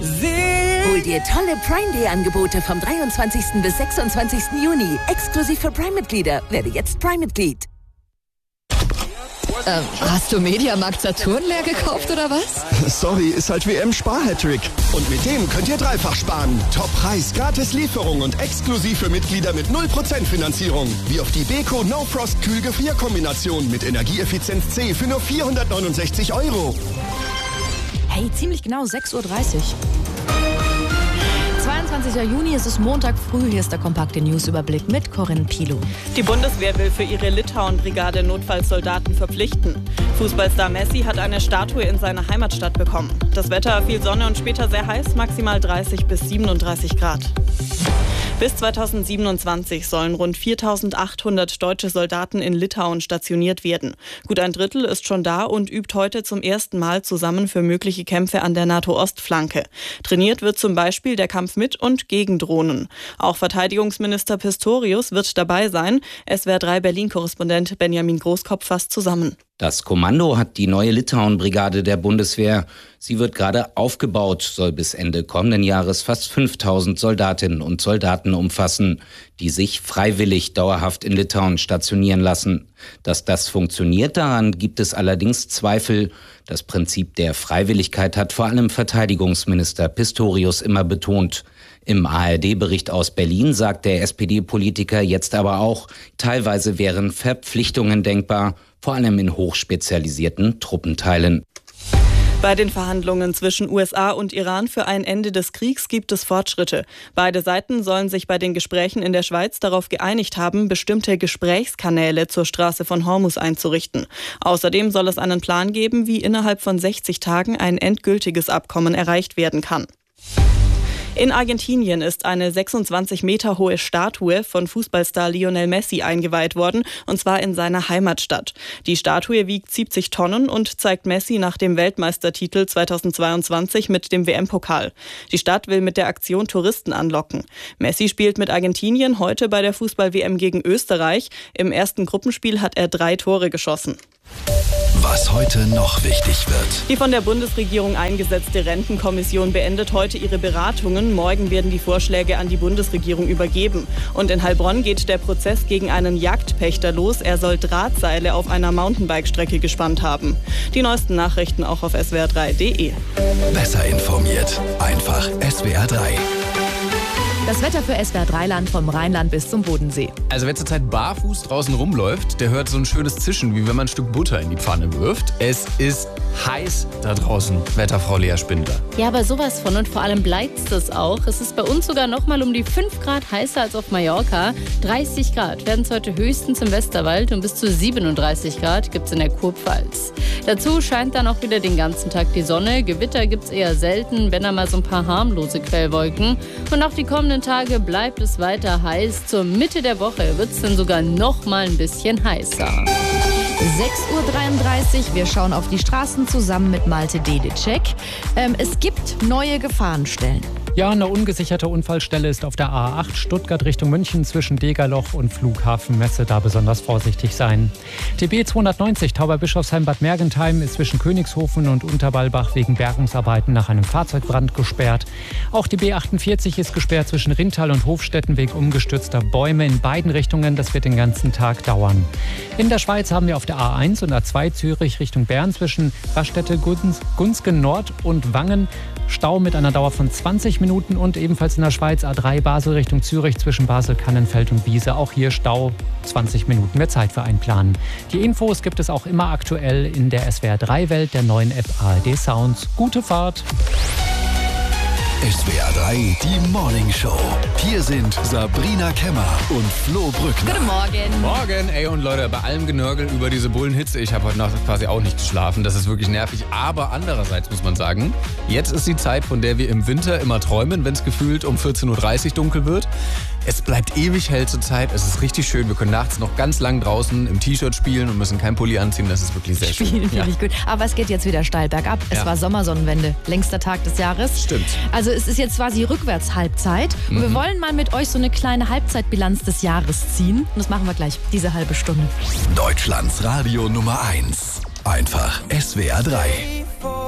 Hol dir tolle Prime Day Angebote vom 23. bis 26. Juni. Exklusiv für Prime-Mitglieder. Werde jetzt Prime-Mitglied. Hast du Mediamarkt Saturn leer gekauft oder was? Sorry, ist halt WM-Spar-Hattrick. Und mit dem könnt ihr dreifach sparen. Top-Preis, gratis Lieferung und exklusiv für Mitglieder mit 0% Finanzierung. Wie auf die Beko No Frost Kühl-Gefrier-Kombination mit Energieeffizienz C für nur 469 €. Hey, ziemlich genau 6:30 Uhr. 22. Juni, es ist Montag früh. Hier ist der kompakte Newsüberblick mit Corinne Pilo. Die Bundeswehr will für ihre Litauen-Brigade Notfallsoldaten verpflichten. Fußballstar Messi hat eine Statue in seiner Heimatstadt bekommen. Das Wetter, viel Sonne und später sehr heiß, maximal 30 bis 37 Grad. Bis 2027 sollen rund 4.800 deutsche Soldaten in Litauen stationiert werden. Gut ein Drittel ist schon da und übt heute zum ersten Mal zusammen für mögliche Kämpfe an der NATO-Ostflanke. Trainiert wird zum Beispiel der Kampf mit und gegen Drohnen. Auch Verteidigungsminister Pistorius wird dabei sein. SWR3 Berlin-Korrespondent Benjamin Großkopf fasst zusammen. Das Kommando hat die neue Litauen-Brigade der Bundeswehr. Sie wird gerade aufgebaut, soll bis Ende kommenden Jahres fast 5.000 Soldatinnen und Soldaten umfassen, die sich freiwillig dauerhaft in Litauen stationieren lassen. Dass das funktioniert, daran gibt es allerdings Zweifel. Das Prinzip der Freiwilligkeit hat vor allem Verteidigungsminister Pistorius immer betont. Im ARD-Bericht aus Berlin sagt der SPD-Politiker jetzt aber auch, teilweise wären Verpflichtungen denkbar, vor allem in hochspezialisierten Truppenteilen. Bei den Verhandlungen zwischen USA und Iran für ein Ende des Kriegs gibt es Fortschritte. Beide Seiten sollen sich bei den Gesprächen in der Schweiz darauf geeinigt haben, bestimmte Gesprächskanäle zur Straße von Hormuz einzurichten. Außerdem soll es einen Plan geben, wie innerhalb von 60 Tagen ein endgültiges Abkommen erreicht werden kann. In Argentinien ist eine 26 Meter hohe Statue von Fußballstar Lionel Messi eingeweiht worden, und zwar in seiner Heimatstadt. Die Statue wiegt 70 Tonnen und zeigt Messi nach dem Weltmeistertitel 2022 mit dem WM-Pokal. Die Stadt will mit der Aktion Touristen anlocken. Messi spielt mit Argentinien heute bei der Fußball-WM gegen Österreich. Im ersten Gruppenspiel hat er 3 Tore geschossen. Was heute noch wichtig wird. Die von der Bundesregierung eingesetzte Rentenkommission beendet heute ihre Beratungen. Morgen werden die Vorschläge an die Bundesregierung übergeben. Und in Heilbronn geht der Prozess gegen einen Jagdpächter los. Er soll Drahtseile auf einer Mountainbike-Strecke gespannt haben. Die neuesten Nachrichten auch auf swr3.de. Besser informiert. Einfach SWR3. Das Wetter für SWR3-Land vom Rheinland bis zum Bodensee. Also wer zurzeit barfuß draußen rumläuft, der hört so ein schönes Zischen, wie wenn man ein Stück Butter in die Pfanne wirft. Es ist heiß da draußen, Wetterfrau Lea Spindler. Ja, aber sowas von, und vor allem bleibt es auch. Es ist bei uns sogar noch mal um die 5 Grad heißer als auf Mallorca. 30 Grad werden es heute höchstens im Westerwald und bis zu 37 Grad gibt es in der Kurpfalz. Dazu scheint dann auch wieder den ganzen Tag die Sonne. Gewitter gibt es eher selten, wenn dann mal so ein paar harmlose Quellwolken. Und auch die kommenden Tage bleibt es weiter heiß. Zur Mitte der Woche wird es dann sogar noch mal ein bisschen heißer. 6:33 Uhr. Wir schauen auf die Straßen zusammen mit Malte Dedicek. Es gibt neue Gefahrenstellen. Ja, eine ungesicherte Unfallstelle ist auf der A8 Stuttgart Richtung München zwischen Degerloch und Flughafen Messe. Da besonders vorsichtig sein. Die B290 Tauberbischofsheim-Bad Mergentheim ist zwischen Königshofen und Unterwalbach wegen Bergungsarbeiten nach einem Fahrzeugbrand gesperrt. Auch die B48 ist gesperrt zwischen Rintal und Hofstetten wegen umgestürzter Bäume in beiden Richtungen. Das wird den ganzen Tag dauern. In der Schweiz haben wir auf der A1 und A2 Zürich Richtung Bern zwischen Raststätte, Gunsgen Nord und Wangen Stau mit einer Dauer von 20 Minuten und ebenfalls in der Schweiz A3 Basel Richtung Zürich zwischen Basel, Kannenfeld und Wiese. Auch hier Stau, 20 Minuten mehr Zeit für einplanen. Die Infos gibt es auch immer aktuell in der SWR3-Welt, der neuen App ARD Sounds. Gute Fahrt! SWR3, die Morning Show. Hier sind Sabrina Kemmer und Flo Brückner. Guten Morgen. Morgen, ey, und Leute, bei allem Genörgel über diese Bullenhitze, ich habe heute Nacht quasi auch nicht geschlafen, das ist wirklich nervig, aber andererseits muss man sagen, jetzt ist die Zeit, von der wir im Winter immer träumen, wenn es gefühlt um 14:30 Uhr dunkel wird. Es bleibt ewig hell zur Zeit, es ist richtig schön, wir können nachts noch ganz lang draußen im T-Shirt spielen und müssen kein Pulli anziehen, das ist wirklich sehr schön. Finde ich gut. Aber es geht jetzt wieder steil bergab. Es war Sommersonnenwende, längster Tag des Jahres. Stimmt. Also es ist jetzt quasi Rückwärts-Halbzeit. Und wir wollen mal mit euch so eine kleine Halbzeitbilanz des Jahres ziehen. Und das machen wir gleich, diese halbe Stunde. Deutschlands Radio Nummer 1. Einfach SWR3.